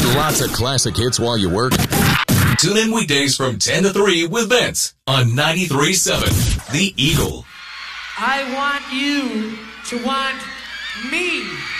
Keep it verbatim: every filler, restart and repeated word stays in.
lots of classic hits while you work. Tune in weekdays from ten to three with Vince on ninety-three point seven The Eagle. I want you to want me.